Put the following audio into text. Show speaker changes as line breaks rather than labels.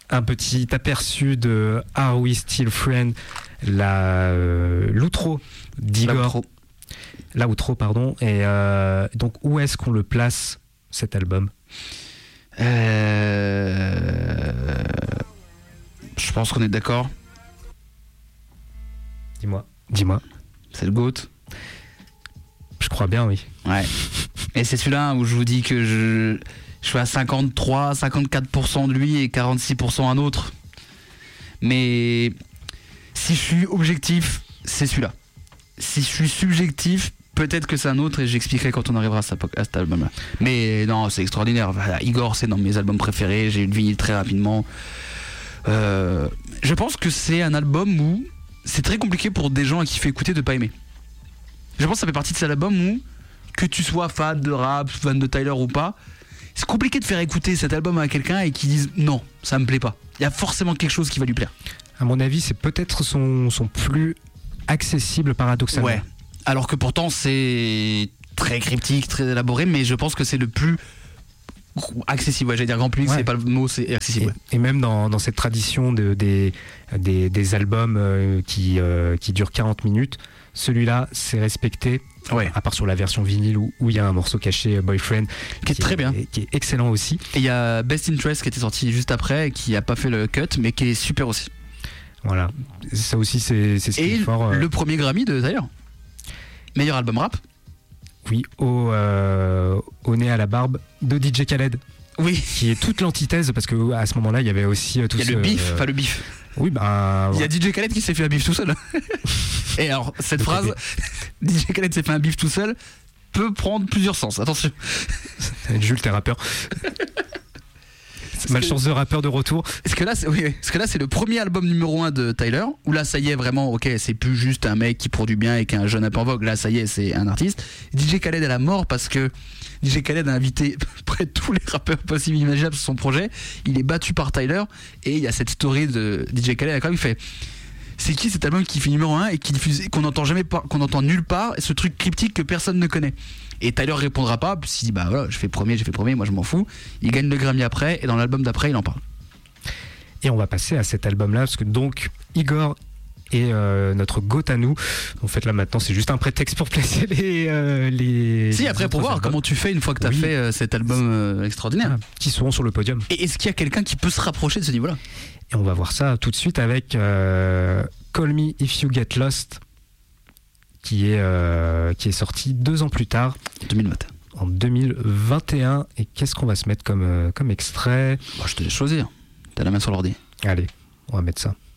un petit aperçu de Are We Still Friends, l'outro d'Igor. L'outro, pardon. Et donc, où est-ce qu'on le place, cet album ?
Je pense qu'on est d'accord.
Dis-moi.
C'est le GOAT.
Je crois bien, oui.
Ouais. Et c'est celui-là où je vous dis que je suis à 54% de lui et 46% un autre. Mais si je suis objectif, c'est celui-là. Si je suis subjectif, peut-être que c'est un autre et j'expliquerai quand on arrivera à cet album-là. Mais non, c'est extraordinaire. Voilà, Igor, c'est dans mes albums préférés. J'ai eu le vinyle très rapidement. Je pense que c'est un album où c'est très compliqué pour des gens à qui il fait écouter de pas aimer. Je pense que ça fait partie de cet album où, que tu sois fan de rap, fan de Tyler ou pas, c'est compliqué de faire écouter cet album à quelqu'un et qu'il dise non, ça me plaît pas. Il y a forcément quelque chose qui va lui plaire.
À mon avis, c'est peut-être son plus accessible paradoxalement.
Ouais. Alors que pourtant c'est très cryptique, très élaboré, mais je pense que c'est le plus accessible. Ouais, j'allais dire grand public, c'est pas le mot, c'est accessible.
Et même dans cette tradition des albums qui durent 40 minutes, celui-là, c'est respecté.
Ouais.
À part sur la version vinyle où il y a un morceau caché, Boyfriend,
qui est très bien,
qui est excellent aussi.
Et il y a Best Interest qui était sorti juste après et qui a pas fait le cut, mais qui est super aussi.
Voilà, ça aussi c'est ce qui est fort.
Le premier Grammy de Tyler, meilleur album rap.
Oui, au nez à la barbe de DJ Khaled.
Oui.
Qui est toute l'antithèse parce que à ce moment-là il y avait aussi tout.
Il y a le bif, pas le bif.
Oui, bah.
Il y a DJ Khaled qui s'est fait un bif tout seul. Et alors, cette phrase, DJ Khaled s'est fait un bif tout seul, peut prendre plusieurs sens. Attention.
Jules, t'es rappeur. Malchance de rappeur de retour.
Parce que là, c'est le premier album numéro 1 de Tyler, où là, ça y est, vraiment, ok, c'est plus juste un mec qui produit bien et qui est un jeune un peu en vogue. Là, ça y est, c'est un artiste. DJ Khaled est à la mort parce que DJ Khaled a invité près de tous les rappeurs possibles et imaginables sur son projet. Il est battu par Tyler et il y a cette story de DJ Khaled quand il fait c'est qui cet album qui fait numéro 1 et qu'on n'entend jamais, qu'on entend nulle part, et ce truc cryptique que personne ne connaît. Et Tyler répondra pas, puis il dit bah voilà, j'ai fait premier, moi je m'en fous. Il gagne le Grammy après et dans l'album d'après il en parle.
Et on va passer à cet album-là parce que donc Igor et notre GOAT à nous. En fait là maintenant c'est juste un prétexte pour placer les
si après pour voir albums. Comment tu fais une fois que tu as fait cet album extraordinaire
qui seront sur le podium.
Et est-ce qu'il y a quelqu'un qui peut se rapprocher de ce niveau-là?
Et on va voir ça tout de suite avec Call Me If You Get Lost qui est sorti 2 ans plus tard
2020.
En 2021. Et qu'est-ce qu'on va se mettre comme extrait?
Je te laisse choisir, t'as la main sur l'ordi.
Allez, on va mettre ça.